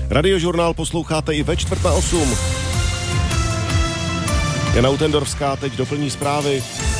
Radiožurnál posloucháte i ve 7:45. Jana Utendorská teď doplní zprávy.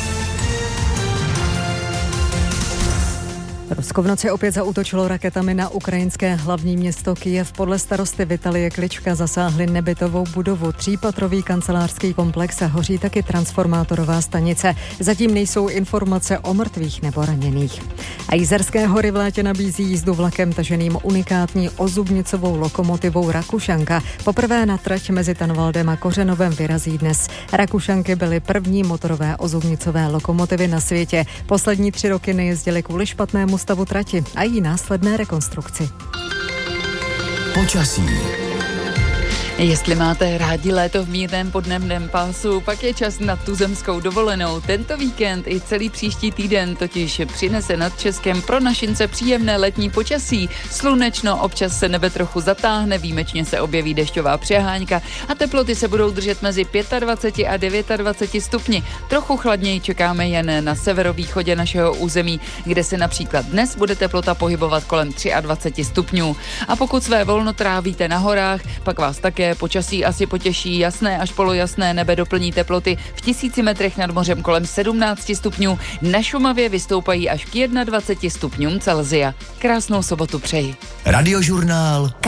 Rusko v noci opět zaútočilo raketami na ukrajinské hlavní město Kyjev. Podle starosty Vitalie Klička zasáhli nebytovou budovu, 3patrový kancelářský komplex a hoří taky transformátorová stanice. Zatím nejsou informace o mrtvých nebo raněných. A Jizerské hory v létě nabízí jízdu vlakem taženým unikátní ozubnicovou lokomotivou Rakušanka. Poprvé na trať mezi Tanvaldem a Kořenovem vyrazí dnes. Rakušanky byly první motorové ozubnicové lokomotivy na světě. Poslední 3 roky nejezdily kvůli špatnému stavu trati a její následné rekonstrukci. Počasí. Jestli máte rádi léto v mírném podnebném pásu, pak je čas na tuzemskou dovolenou. Tento víkend i celý příští týden totiž přinese nad Českem pro našince příjemné letní počasí. Slunečno, občas se nebe trochu zatáhne, výjimečně se objeví dešťová přeháňka a teploty se budou držet mezi 25 a 29 stupni. Trochu chladněji čekáme jen na severovýchodě našeho území, kde se například dnes bude teplota pohybovat kolem 23 stupňů. A pokud své volno trávíte na horách, pak vás také počasí asi potěší, jasné až polojasné nebe doplní teploty v 1000 metrech nad mořem kolem 17 stupňů. Na Šumavě vystoupají až k 21 stupňům Celsia. Krásnou sobotu přeji. Radiožurnál